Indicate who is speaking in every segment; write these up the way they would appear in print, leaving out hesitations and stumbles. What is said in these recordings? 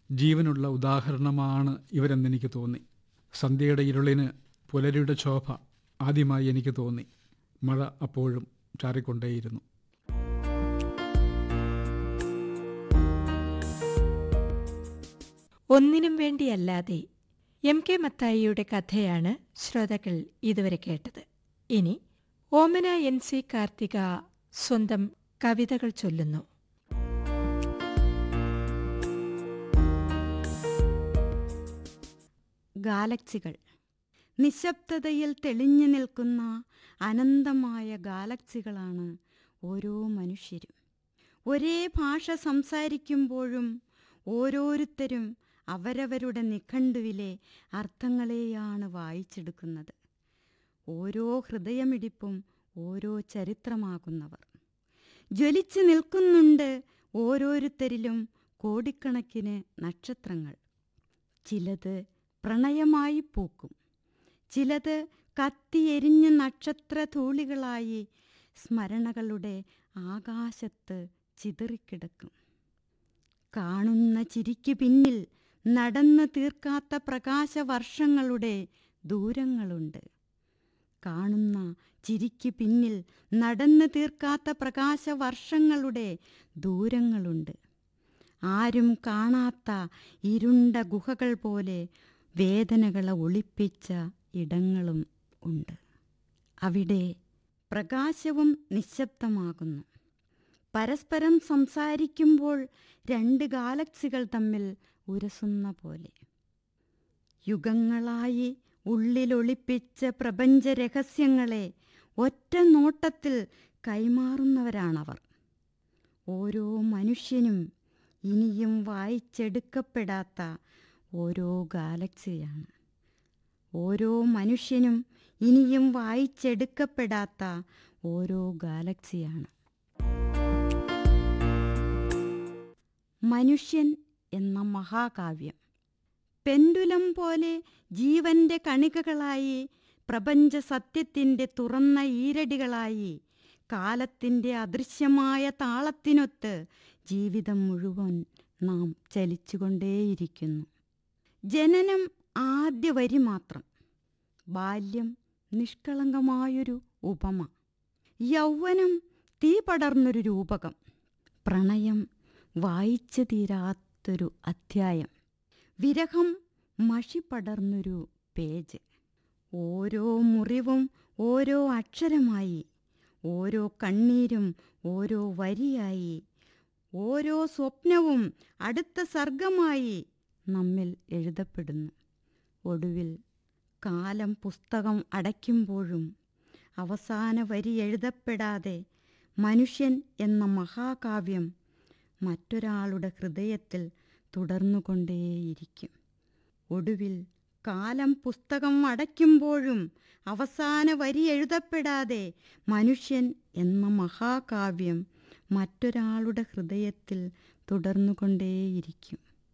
Speaker 1: ജീവനുള്ള ഉദാഹരണമാണ് ഇവരെന്നെനിക്ക് തോന്നി. സന്ധ്യയുടെ ഇരുളിന് പുലരിയുടെ ശോഭ ആദ്യമായി എനിക്ക് തോന്നി. മഴ അപ്പോഴും ചാറിക്കൊണ്ടേയിരുന്നു.
Speaker 2: ഒന്നിനും വേണ്ടിയല്ലാതെ എം കെ മത്തായിയുടെ കഥയാണ് ശ്രോതാക്കൾ ഇതുവരെ കേട്ടത്. ഇനി ഓമന എൻ സി കാർത്തിക സ്വന്തം കവിതകൾ ചൊല്ലുന്നു.
Speaker 3: ഗാലക്സികൾ. നിശബ്ദതയിൽ തെളിഞ്ഞു നിൽക്കുന്ന അനന്തമായ ഗാലക്സികളാണ് ഓരോ മനുഷ്യരും. ഒരേ ഭാഷ സംസാരിക്കുമ്പോഴും ഓരോരുത്തരും അവരവരുടെ നിഘണ്ടുവിലെ അർത്ഥങ്ങളെയാണ് വായിച്ചെടുക്കുന്നത്. ഓരോ ഹൃദയമിടിപ്പും ഓരോ ചരിത്രമാകുന്നവർ. ജ്വലിച്ചു നിൽക്കുന്നുണ്ട് ഓരോരുത്തരിലും കോടിക്കണക്കിന് നക്ഷത്രങ്ങൾ. ചിലത് പ്രണയമായി പൂക്കും, ചിലത് കത്തിയെരിഞ്ഞ നക്ഷത്രധൂളികളായി സ്മരണകളുടെ ആകാശത്ത് ചിതറിക്കിടക്കും. കാണുന്ന ചിരിക്കു പിന്നിൽ നടന്നു തീർക്കാത്ത പ്രകാശവർഷങ്ങളുടെ ദൂരങ്ങളുണ്ട്. കാണുന്ന ചിരിക്കു പിന്നിൽ നടന്നു തീർക്കാത്ത പ്രകാശവർഷങ്ങളുടെ ദൂരങ്ങളുണ്ട്. ആരും കാണാത്ത ഇരുണ്ട ഗുഹകൾ പോലെ വേദനകളെ ഒളിപ്പിച്ച ഇടങ്ങളും ഉണ്ട്. അവിടെ പ്രകാശവും നിശബ്ദമാകുന്നു. പരസ്പരം സംസാരിക്കുമ്പോൾ രണ്ട് ഗാലക്സികൾ തമ്മിൽ ഉരസുന്ന പോലെ. യുഗങ്ങളായി ഉള്ളിലൊളിപ്പിച്ച പ്രപഞ്ച രഹസ്യങ്ങളെ ഒറ്റ നോട്ടത്തിൽ കൈമാറുന്നവരാണവർ. ഓരോ മനുഷ്യനും ഇനിയും വായിച്ചെടുക്കപ്പെടാത്ത ഓരോ ഗാലക്സിയാണ്. ഓരോ മനുഷ്യനും ഇനിയും വായിച്ചെടുക്കപ്പെടാത്ത ഓരോ ഗാലക്സിയാണ്. മനുഷ്യൻ എന്ന മഹാകാവ്യം പെൻഡുലം പോലെ ജീവന്റെ കണികകളായി, പ്രപഞ്ച സത്യത്തിൻ്റെ തുറന്ന ഈരടികളായി, കാലത്തിൻ്റെ അദൃശ്യമായ താളത്തിനൊത്ത് ജീവിതം മുഴുവൻ നാം ചലിച്ചുകൊണ്ടേയിരിക്കുന്നു. ജനനം ആദ്യ വരി മാത്രം, ബാല്യം നിഷ്കളങ്കമായൊരു ഉപമ, യൗവനം തീ പടർന്നൊരു രൂപകം, പ്രണയം വായിച്ചു തീരാത്തൊരു അധ്യായം, വിരഹം മഷി പടർന്നൊരു പേജ്. ഓരോ മുറിവും ഓരോ അക്ഷരമായി, ഓരോ കണ്ണീരും ഓരോ വരിയായി, ഓരോ സ്വപ്നവും അടുത്ത സർഗമായി നമ്മിൽ എഴുതപ്പെടുന്നു. ഒടുവിൽ കാലം പുസ്തകം അടയ്ക്കുമ്പോഴും അവസാന വരി എഴുതപ്പെടാതെ മനുഷ്യൻ എന്ന മഹാകാവ്യം മറ്റൊരാളുടെ ഹൃദയത്തിൽ തുടർന്നുകൊണ്ടേയിരിക്കും. ഒടുവിൽ കാലം പുസ്തകം അടയ്ക്കുമ്പോഴും അവസാന വരി എഴുതപ്പെടാതെ മനുഷ്യൻ എന്ന മഹാകാവ്യം മറ്റൊരാളുടെ ഹൃദയത്തിൽ തുടർന്നുകൊണ്ടേയിരിക്കും.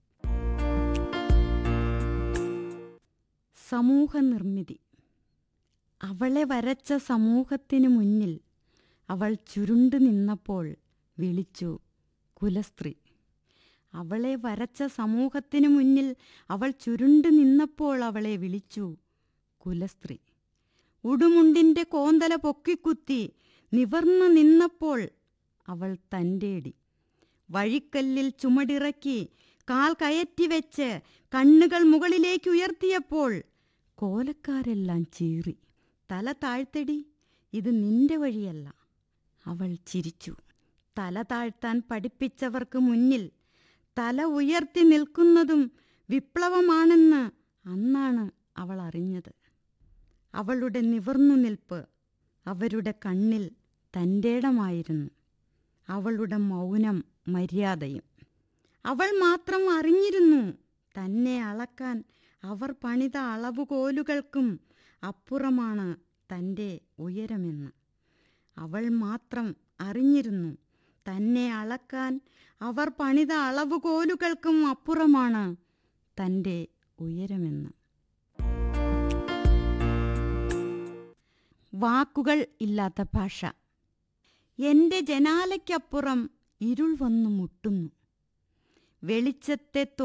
Speaker 3: സമൂഹനിർമ്മിതി. അവളെ വരച്ച സമൂഹത്തിനു മുന്നിൽ അവൾ ചുരുണ്ടു നിന്നപ്പോൾ വിളിച്ചു കുലസ്ത്രീ. അവളെ വരച്ച സമൂഹത്തിനു മുന്നിൽ അവൾ ചുരുണ്ടു നിന്നപ്പോൾ അവളെ വിളിച്ചു കുലസ്ത്രീ. ഉടുമുണ്ടിൻ്റെ കോന്തല പൊക്കിക്കുത്തി നിവർന്നു നിന്നപ്പോൾ അവൾ തൻ്റേടി. വഴിക്കല്ലിൽ ചുമടിറക്കി കാൽ കയറ്റിവെച്ച് കണ്ണുകൾ മുകളിലേക്ക് ഉയർത്തിയപ്പോൾ കോലക്കാരെല്ലാം ചീറി. തല താഴ്ത്തടി, ഇത് നിന്റെ വഴിയല്ല. അവൾ ചിരിച്ചു. തല താഴ്ത്താൻ പഠിപ്പിച്ചവർക്ക് മുന്നിൽ തല ഉയർത്തി നിൽക്കുന്നതും വിപ്ലവമാണെന്ന് അന്നാണ് അവൾ അറിഞ്ഞത്. അവളുടെ നിവർന്നു നിൽപ്പ് അവരുടെ കണ്ണിൽ തൻ്റേടമായിരുന്നു. അവളുടെ മൗനം മര്യാദയും. അവൾ മാത്രം അറിഞ്ഞിരുന്നു തന്നെ അളക്കാൻ അവർ പണിത അളവുകോലുകൾക്കും അപ്പുറമാണ് തൻ്റെ ഉയരമെന്ന്. അവൾ മാത്രം അറിഞ്ഞിരുന്നു തന്നെ അളക്കാൻ അവർ പണിത അളവുകോലുകൾക്കും അപ്പുറമാണ് തൻ്റെ ഉയരമെന്ന്. വാക്കുകൾ ഇല്ലാത്ത ഭാഷ. എൻ്റെ ജനാലയ്ക്കപ്പുറം ഇരുൾ വന്നു മുട്ടുന്നു. വെളിച്ചത്തെ